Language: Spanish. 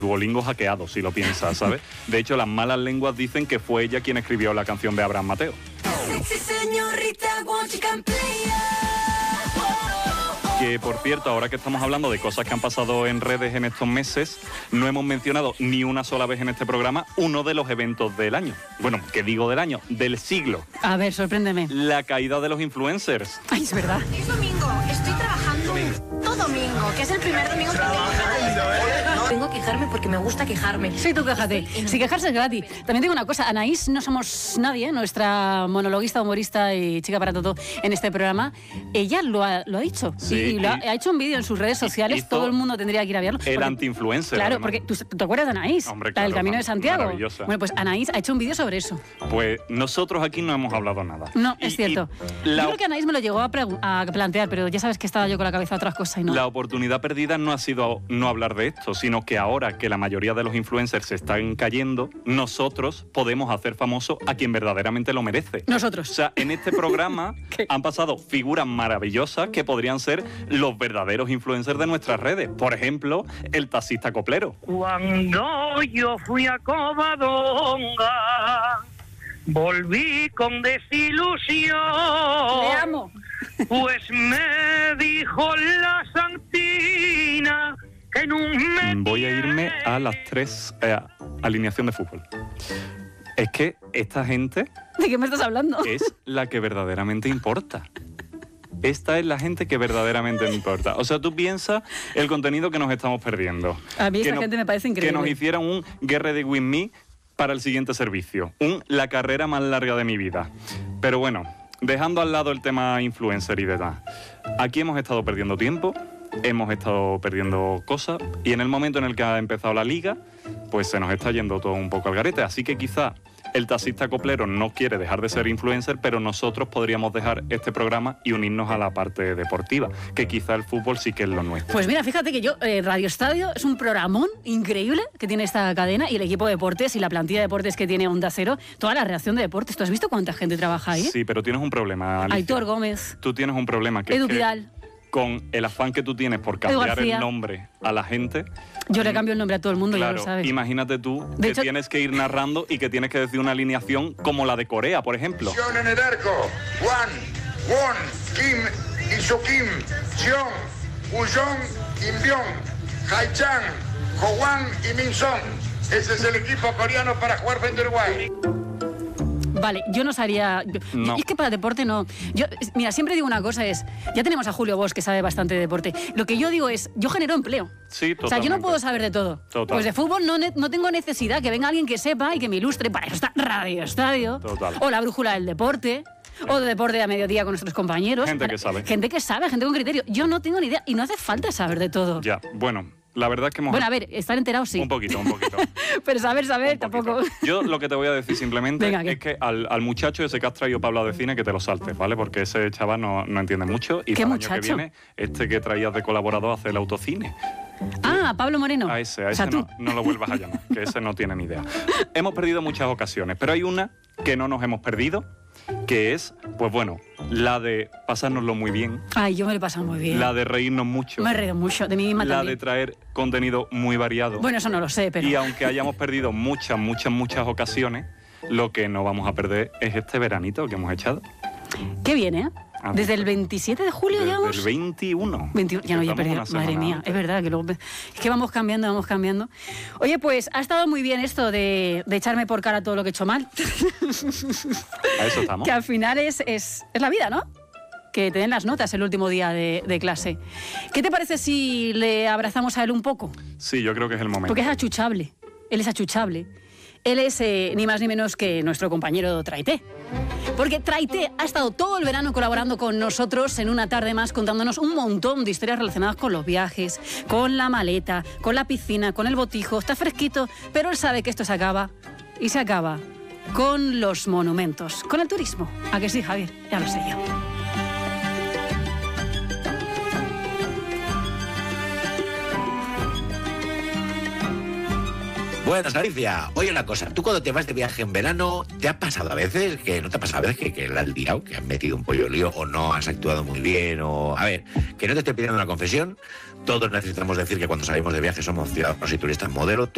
Duolingo hackeado, si lo piensas, ¿sabes? De hecho, las malas lenguas dicen que fue ella quien escribió la canción de Abraham Mateo. Que, por cierto, ahora que estamos hablando de cosas que han pasado en redes en estos meses, no hemos mencionado ni una sola vez en este programa uno de los eventos del año. Bueno, ¿qué digo del año? Del siglo. A ver, sorpréndeme. La caída de los influencers. Ay, es verdad. Es domingo, estoy trabajando todo domingo, que es el primer domingo que vengo a quejarme porque me gusta quejarme. Sí, tú quéjate. Si quejarse es gratis. También digo una cosa, Anaís no somos nadie, nuestra monologuista, humorista y chica para todo en este programa. Ella lo ha dicho. Sí, y ha hecho un vídeo en sus redes sociales, todo el mundo tendría que ir a verlo. El anti-influencer. Claro, además. porque ¿tú te acuerdas de Anaís? Hombre, la del Camino de Santiago. Maravillosa. Bueno, pues Anaís ha hecho un vídeo sobre eso. Pues nosotros aquí no hemos hablado nada. No, es cierto. Yo creo que Anaís me lo llegó a plantear, pero ya sabes que estaba yo con la cabeza a otras cosas y no. La oportunidad perdida no ha sido no hablar de esto, sino que ahora que la mayoría de los influencers se están cayendo, nosotros podemos hacer famoso a quien verdaderamente lo merece. Nosotros. O sea, en este programa han pasado figuras maravillosas que podrían ser los verdaderos influencers de nuestras redes. Por ejemplo, el taxista coplero. Cuando yo fui a Covadonga, volví con desilusión. Te amo. Pues me dijo la santina que en un mes... Voy a irme a las 3 alineación de fútbol. Es que esta gente ¿De qué me estás hablando? es la que verdaderamente importa. Esta es la gente que verdaderamente importa. O sea, tú piensas el contenido que nos estamos perdiendo. A mí esta gente me parece increíble. Que nos hicieran un Get Ready With Me para el siguiente servicio. La carrera más larga de mi vida. Pero bueno, dejando al lado el tema influencer y demás. Aquí hemos estado perdiendo tiempo, hemos estado perdiendo cosas y en el momento en el que ha empezado la liga, pues se nos está yendo todo un poco al garete. Así que quizá el taxista coplero no quiere dejar de ser influencer, pero nosotros podríamos dejar este programa y unirnos a la parte deportiva, que quizá el fútbol sí que es lo nuestro. Pues mira, fíjate que yo, Radio Estadio es un programón increíble que tiene esta cadena y el equipo de deportes y la plantilla de deportes que tiene Onda Cero, toda la redacción de deportes. ¿Tú has visto cuánta gente trabaja ahí? Sí, pero tienes un problema, Alicia. Aitor Gómez. Tú tienes un problema, que Edu es que Vidal. con el afán que tú tienes por cambiar el nombre a la gente... Yo le cambio el nombre a todo el mundo, claro, ya lo sabes. Imagínate tú De que hecho, tienes que ir narrando y que tienes que decir una alineación como la de Corea, por ejemplo. En el arco, Juan, Won, Kim, Isokim, Jeon, Ujon, Inbyon, Haichan, Hwan y Minson. Ese es el equipo coreano para jugar frente a Uruguay. Vale, yo no sabría... No. Es que para deporte no. Mira, siempre digo una cosa, ya tenemos a Julio Bosch, que sabe bastante de deporte. Lo que yo digo es, yo genero empleo. Sí, totalmente. O sea, yo no puedo saber de todo. Total. Pues de fútbol no tengo necesidad que venga alguien que sepa y que me ilustre. Para eso está Radio Estadio. Total. O la brújula del deporte. O de deporte a mediodía con nuestros compañeros. Gente que sabe. Gente que sabe, gente con criterio. Yo no tengo ni idea y no hace falta saber de todo. Ya, bueno, la verdad es que hemos... Bueno, a ver, estar enterados sí. Un poquito. Pero saber, Un tampoco. poquito. Yo lo que te voy a decir simplemente Venga, ¿qué? es que al muchacho ese que has traído para hablar de cine, que te lo saltes, ¿vale? Porque ese chaval no entiende mucho. Y ¿Qué para el muchacho? año que viene, este que traías de colaborador hace el autocine. Ah, Pablo Moreno. A ese O sea, tú. no lo vuelvas a llamar, que ese no tiene ni idea. Hemos perdido muchas ocasiones, pero hay una que no nos hemos perdido, que es, pues bueno, la de pasárnoslo muy bien, Ay, yo me lo he pasado muy bien. la de reírnos mucho, Me he reído mucho, de mí misma la también. de traer contenido muy variado. Bueno, eso no lo sé, pero... Y aunque hayamos perdido muchas ocasiones, lo que no vamos a perder es este veranito que hemos echado. ¿Qué viene? Ah, Desde el 27 de julio Desde llevamos... el 21. 21, ya no, ya Estamos perdí. una Madre semana mía, antes. es verdad que luego... Es que vamos cambiando. Oye, pues ha estado muy bien esto de echarme por cara todo lo que he hecho mal. A eso estamos. Que al final es la vida, ¿no? Que te den las notas el último día de clase. ¿Qué te parece si le abrazamos a él un poco? Sí, yo creo que es el momento. Porque es achuchable. Él es achuchable. Él es ni más ni menos que nuestro compañero Traité. Porque Traité ha estado todo el verano colaborando con nosotros en una tarde más, contándonos un montón de historias relacionadas con los viajes, con la maleta, con la piscina, con el botijo. Está fresquito, pero él sabe que esto se acaba. Y se acaba con los monumentos, con el turismo. ¿A que sí, Javier? Ya lo sé yo. Buenas, Alicia. Oye, una cosa, tú cuando te vas de viaje en verano, ¿te ha pasado a veces que no te ha pasado a veces que la has liado, que has metido un pollo lío o no has actuado muy bien o... A ver, que no te estoy pidiendo una confesión, todos necesitamos decir que cuando salimos de viaje somos ciudadanos y turistas modelo.